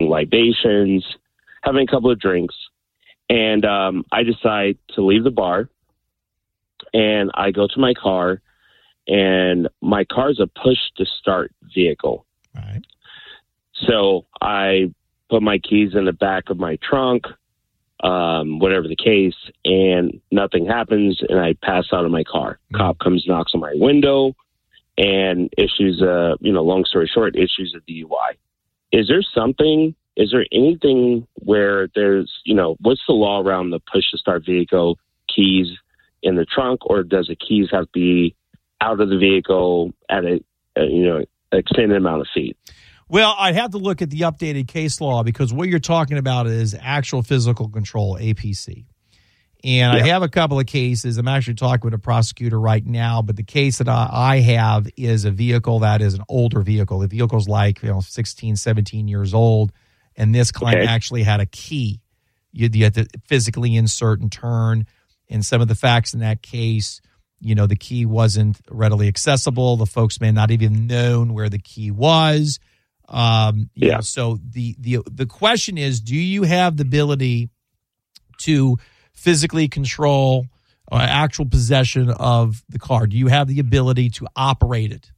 libations, having a couple of drinks. And I decide to leave the bar, and I go to my car, and my car's a push-to-start vehicle. All right. So I put my keys in the back of my trunk, whatever the case, and nothing happens, and I pass out of my car. Cop comes, knocks on my window, and issues long story short, issues a DUI. Is there anything where there's, what's the law around the push-to-start vehicle, keys in the trunk, or does the keys have to be out of the vehicle at an extended amount of feet? Well, I'd have to look at the updated case law, because what you're talking about is actual physical control, APC. And I have a couple of cases. I'm actually talking with a prosecutor right now, but the case that I have is a vehicle that is an older vehicle. The vehicle's like 16, 17 years old, and this client actually had a key. You had to physically insert and turn, and some of the facts in that case, the key wasn't readily accessible. The folks may not even known where the key was. So the question is, do you have the ability to physically control actual possession of the car? Do you have the ability to operate it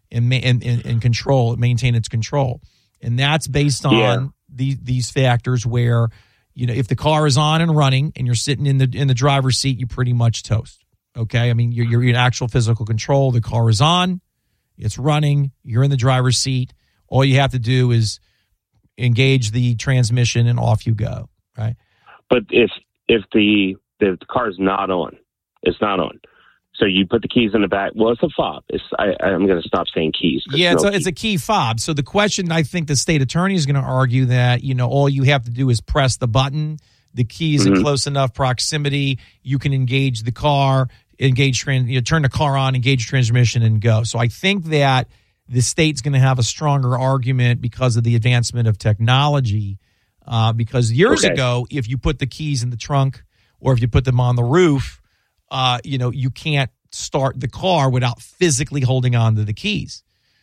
and control it, maintain its control? And that's based on these factors where, if the car is on and running and you're sitting in the driver's seat, you pretty much toast. Okay. I mean, you're in actual physical control. The car is on, it's running, you're in the driver's seat. All you have to do is engage the transmission and off you go. Right. But if the car is not on, it's not on. So you put the keys in the back. Well, it's a fob. I'm going to stop saying keys. Yeah, it's a key fob. So the question, I think the state attorney is going to argue that, all you have to do is press the button. The key is in close enough proximity. You can engage the car, turn the car on, engage transmission, and go. So I think that the state's going to have a stronger argument because of the advancement of technology. Because years ago, if you put the keys in the trunk or if you put them on the roof, you can't start the car without physically holding on to the keys.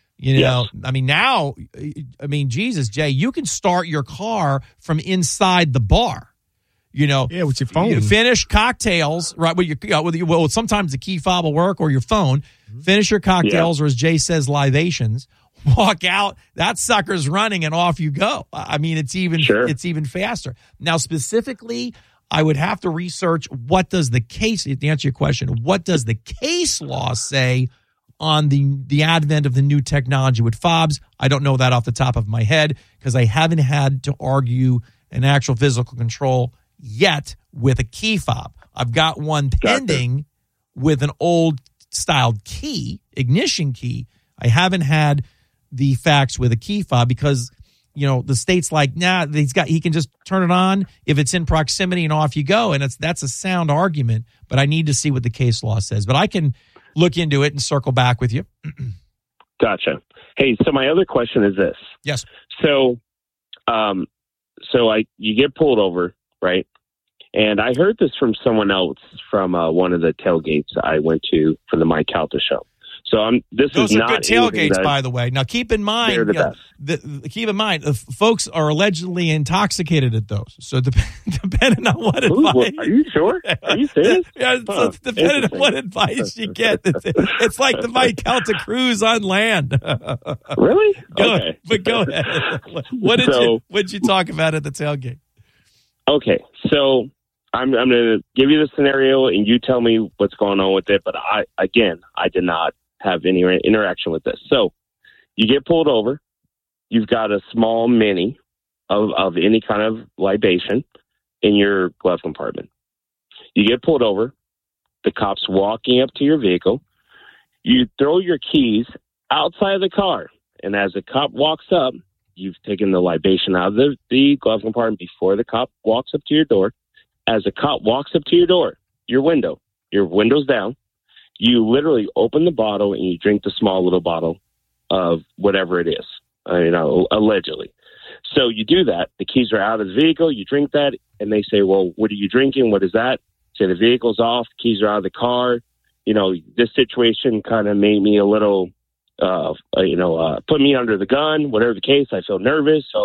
I mean, now, Jesus, Jay, you can start your car from inside the bar. With your phone. Finish cocktails, right? Well, sometimes the key fob will work, or your phone. Finish your cocktails, or as Jay says, libations. Walk out, that sucker's running, and off you go. I mean, it's even faster. Now, specifically, I would have to research to answer your question, what does the case law say on the advent of the new technology with fobs? I don't know that off the top of my head, because I haven't had to argue an actual physical control yet with a key fob. I've got one pending with an old styled key, ignition key. I haven't had the facts with a key fob because, the state's like, nah, he can just turn it on if it's in proximity and off you go. And that's a sound argument, but I need to see what the case law says. But I can look into it and circle back with you. Gotcha. Hey, so my other question is this. Yes. So you get pulled over, right? And I heard this from someone else from one of the tailgates I went to for the Mike Calta show. So those are good tailgates, by the way. Now, keep in mind, folks are allegedly intoxicated at those. So depending on what advice, are you sure? Are you serious? So depending on what advice you get, it's like the Mike Calta cruise on land. Really? Go ahead. What did you talk about at the tailgate? Okay, so I'm going to give you the scenario, and you tell me what's going on with it. But I did not have any interaction with this. So you get pulled over. You've got a small mini of any kind of libation in your glove compartment. You get pulled over. The cop's walking up to your vehicle. You throw your keys outside of the car. And as the cop walks up, you've taken the libation out of the glove compartment before the cop walks up to your door. As the cop walks up to your door, your window's down. You literally open the bottle and you drink the small little bottle of whatever it is, allegedly. So you do that. The keys are out of the vehicle. You drink that, and they say, well, what are you drinking? What is that? Say the vehicle's off. Keys are out of the car. This situation kind of made me a little, put me under the gun. Whatever the case, I feel nervous. So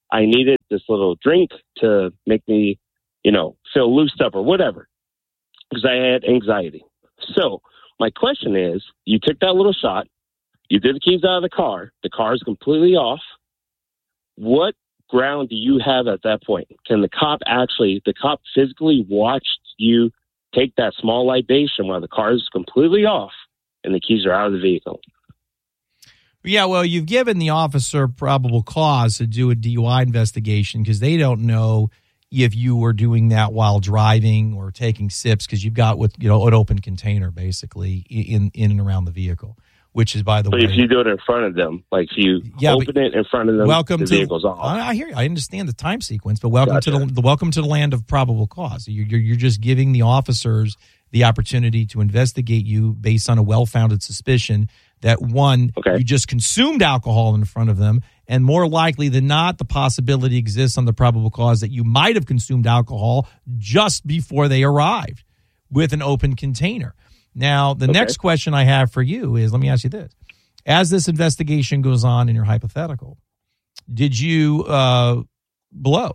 I needed this little drink to make me, feel loosed up or whatever, because I had anxiety. So my question is, you took that little shot, you did the keys out of the car is completely off. What ground do you have at that point? Can the cop physically watched you take that small libation while the car is completely off and the keys are out of the vehicle? Yeah, well, you've given the officer probable cause to do a DUI investigation because they don't know if you were doing that while driving or taking sips, because you've got an open container basically in and around the vehicle, which is, by the way. But if you do it in front of them, like if you open it in front of them, the vehicle's off. I hear you. I understand the time sequence, but welcome to the land of probable cause. You're just giving the officers the opportunity to investigate you based on a well-founded suspicion that, one, you just consumed alcohol in front of them, and more likely than not, the possibility exists on the probable cause that you might have consumed alcohol just before they arrived with an open container. Now, the next question I have for you is, let me ask you this. As this investigation goes on in your hypothetical, did you blow?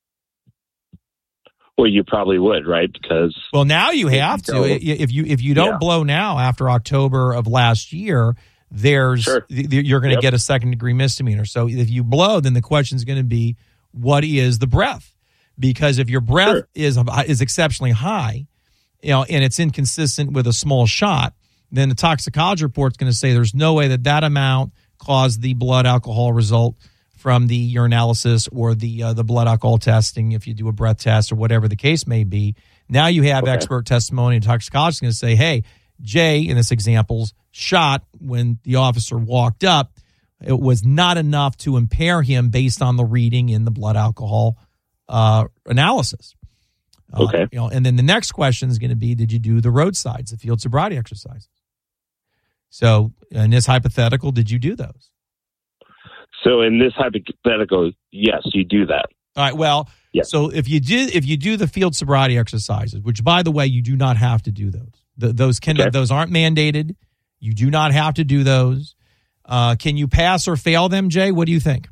Well, you probably would, right? Because now you have to. If you don't blow now after October of last year, you're going to get a second-degree misdemeanor. So if you blow, then the question is going to be, what is the breath? Because if your breath is exceptionally high, and it's inconsistent with a small shot, then the toxicology report is going to say there's no way that amount caused the blood alcohol result from the urinalysis or the blood alcohol testing, if you do a breath test or whatever the case may be. Now you have expert testimony, and toxicologist is going to say, hey, Jay, in this example's shot when the officer walked up, it was not enough to impair him based on the reading in the blood alcohol analysis. And then the next question is going to be, did you do the roadsides, the field sobriety exercises? So in this hypothetical, did you do those? So in this hypothetical, yes, you do that. All right. Well, so if you do the field sobriety exercises, which, by the way, you do not have to do those. Those aren't mandated. You do not have to do those. Can you pass or fail them, Jay? What do you think?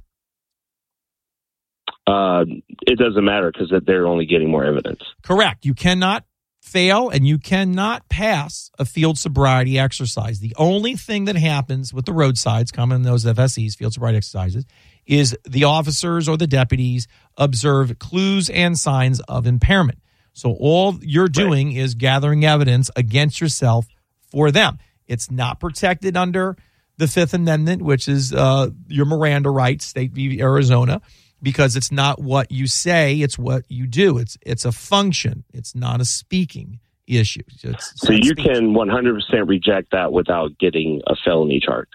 It doesn't matter because they're only getting more evidence. Correct. You cannot fail and you cannot pass a field sobriety exercise. The only thing that happens with the roadsides, common in those FSEs, field sobriety exercises, is the officers or the deputies observe clues and signs of impairment. So all you're doing is gathering evidence against yourself for them. It's not protected under the Fifth Amendment, which is your Miranda rights, State v. Arizona, because it's not what you say, it's what you do. It's a function. It's not a speaking issue. So you can 100% reject that without getting a felony charge.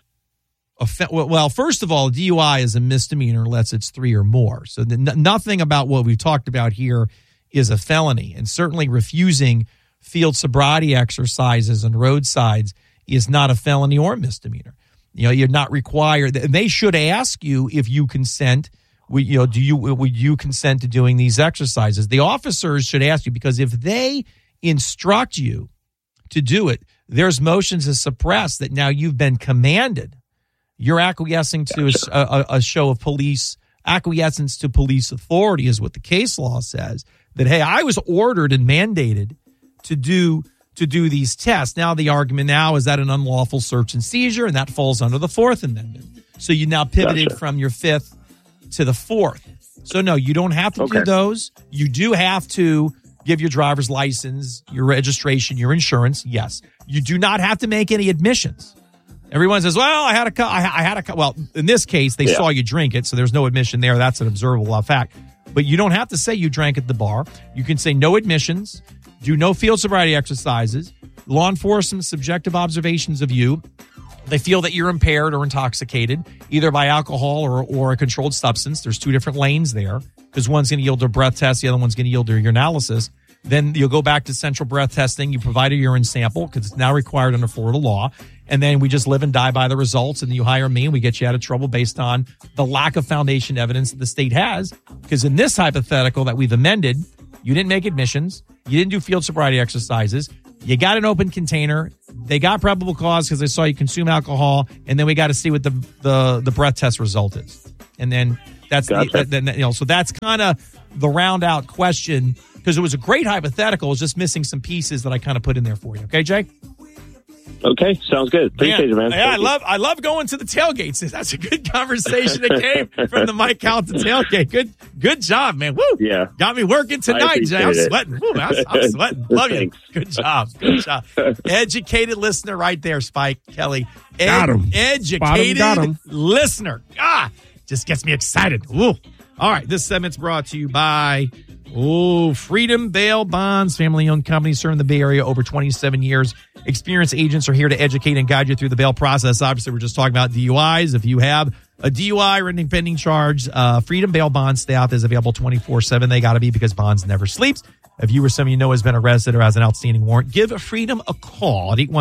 Well, first of all, DUI is a misdemeanor unless it's 3 or more. So nothing about what we've talked about here is a felony. And certainly refusing field sobriety exercises and roadsides is not a felony or misdemeanor. You're not required. They should ask you if you consent. Would you consent to doing these exercises? The officers should ask you, because if they instruct you to do it, there's motions to suppress that now you've been commanded. You're acquiescing to a show of police, acquiescence to police authority is what the case law says, that, hey, I was ordered and mandated to do these tests. Now the argument now is that an unlawful search and seizure, and that falls under the Fourth Amendment. So you now pivoted from your Fifth to the Fourth. So no, you don't have to do those. You do have to give your driver's license, your registration, your insurance. Yes. You do not have to make any admissions. Everyone says, well, I had a well, in this case, they saw you drink it, so there's no admission there. That's an observable fact. But you don't have to say you drank at the bar. You can say no admissions, do no field sobriety exercises, law enforcement subjective observations of you. They feel that you're impaired or intoxicated, either by alcohol or a controlled substance. There's 2 different lanes there, because one's going to yield a breath test, the other one's going to yield a urinalysis. Then you'll go back to central breath testing. You provide a urine sample because it's now required under Florida law. And then we just live and die by the results. And you hire me and we get you out of trouble based on the lack of foundation evidence that the state has. Because in this hypothetical that we've amended, you didn't make admissions. You didn't do field sobriety exercises. You got an open container. They got probable cause because they saw you consume alcohol. And then we got to see what the breath test result is. And then So that's kind of the round out question, because it was a great hypothetical. It was just missing some pieces that I kind of put in there for you. Okay, Jay? Okay, sounds good. Appreciate it, man. Yeah, I love going to the tailgates. That's a good conversation that came from the Mike Calta tailgate. Good job, man. Woo! Yeah, got me working tonight, Jay. I'm sweating. Woo, I'm sweating. Love you. Good job. Educated listener, right there, Spike Kelly. Got him. Educated listener. Just gets me excited. Woo! All right, this segment's brought to you by Freedom Bail Bonds, family-owned company serving the Bay Area over 27 years. Experienced agents are here to educate and guide you through the bail process. Obviously, we're just talking about DUIs. If you have a DUI or an pending charge, Freedom Bail Bonds staff is available 24/7. They got to be, because Bonds never sleeps. If you or someone you know has been arrested or has an outstanding warrant, give Freedom a call at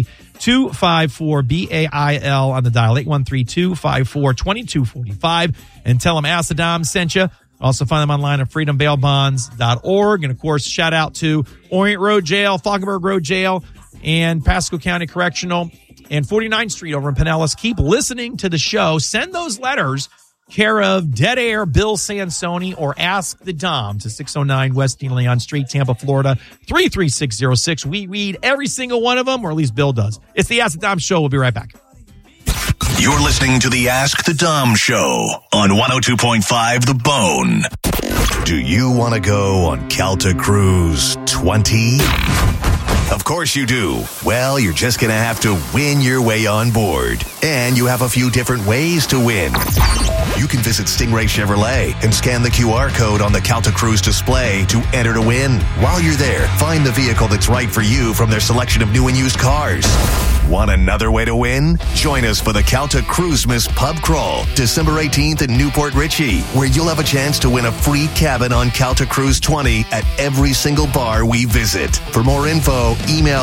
813-254-BAIL on the dial, 813-254-2245, and tell them Ask the Dom sent you. Also find them online at freedombailbonds.org. And, of course, shout out to Orient Road Jail, Falkenberg Road Jail, and Pasco County Correctional, and 49th Street over in Pinellas. Keep listening to the show. Send those letters, care of Dead Air Bill Sansoni, or Ask the Dom to 609 West Dean Leon Street, Tampa, Florida, 33606. We read every single one of them, or at least Bill does. It's the Ask the Dom Show. We'll be right back. You're listening to the Ask the Dom Show on 102.5 The Bone. Do you want to go on Calta Cruise 20? Of course you do. Well, you're just going to have to win your way on board. And you have a few different ways to win. You can visit Stingray Chevrolet and scan the QR code on the Calta Cruise display to enter to win. While you're there, find the vehicle that's right for you from their selection of new and used cars. Want another way to win? Join us for the Calta Cruisemas Pub Crawl, December 18th in Newport Richey, where you'll have a chance to win a free cabin on Calta Cruise 20 at every single bar we visit. For more info, email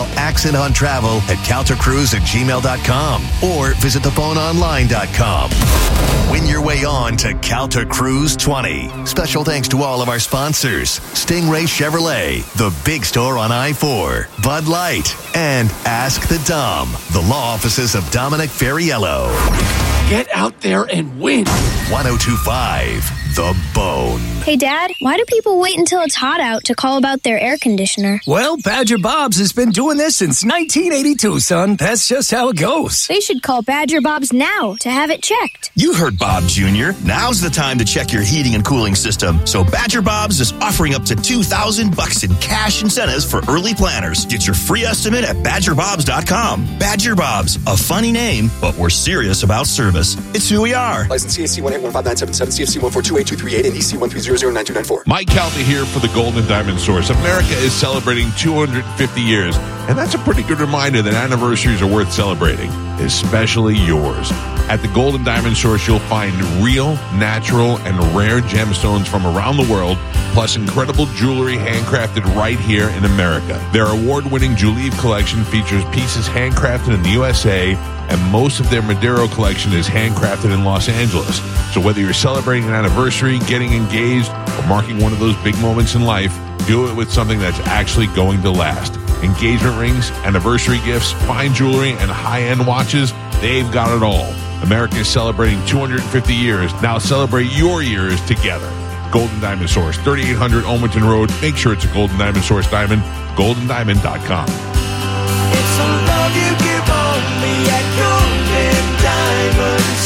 accentontravel@caltacruise@gmail.com or visit theboneonline.com. Win your way on to Calta Cruise 20. Special thanks to all of our sponsors: Stingray Chevrolet, The Big Store on I-4, Bud Light, and Ask the Dom, the law offices of Dominic Ferriello. Get out there and win. 102.5 The Bone. Hey, Dad, why do people wait until it's hot out to call about their air conditioner? Well, Badger Bob's has been doing this since 1982, son. That's just how it goes. They should call Badger Bob's now to have it checked. You heard Bob Jr. Now's the time to check your heating and cooling system. So Badger Bob's is offering up to $2,000 in cash incentives for early planners. Get your free estimate at badgerbobs.com. Badger Bob's, a funny name, but we're serious about service. It's who we are. License CAC 1815977, CFC 1428238, and EC 1309294. Mike Calta here for the Golden Diamond Source. America is celebrating 250 years, and that's a pretty good reminder that anniversaries are worth celebrating, especially yours. At the Golden Diamond Source, you'll find real, natural, and rare gemstones from around the world, plus incredible jewelry handcrafted right here in America. Their award-winning Julieve collection features pieces handcrafted in the USA, and most of their Madero collection is handcrafted in Los Angeles. So whether you're celebrating an anniversary, getting engaged, or marking one of those big moments in life, do it with something that's actually going to last. Engagement rings, anniversary gifts, fine jewelry, and high-end watches, they've got it all. America is celebrating 250 years. Now celebrate your years together. Golden Diamond Source, 3800 Olmonton Road. Make sure it's a Golden Diamond Source diamond. GoldenDiamond.com. It's a love you give only at Golden Diamond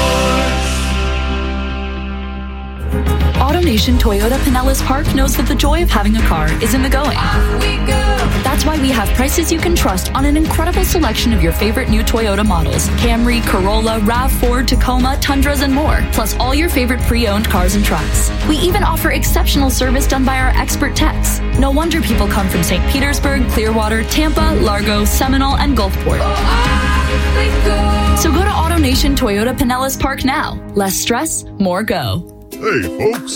Source. AutoNation Toyota Pinellas Park knows that the joy of having a car is in the going. Off we go. That's why we have prices you can trust on an incredible selection of your favorite new Toyota models: Camry, Corolla, RAV4, Tacoma, Tundras, and more. Plus all your favorite pre-owned cars and trucks. We even offer exceptional service done by our expert techs. No wonder people come from St. Petersburg, Clearwater, Tampa, Largo, Seminole, and Gulfport. So go to AutoNation Toyota Pinellas Park now. Less stress, more go. Hey, folks,